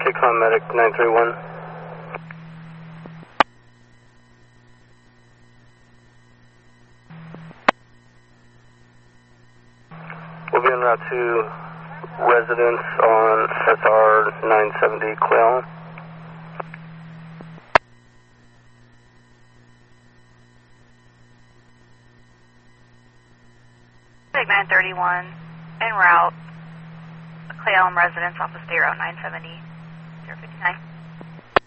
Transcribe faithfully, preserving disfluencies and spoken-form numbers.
K-Com Medic nine three one. We'll be en route to residence on S R nine seventy Cleon. nine thirty-one, en route, Cleon residence off of zero nine seventy, zero fifty-nine.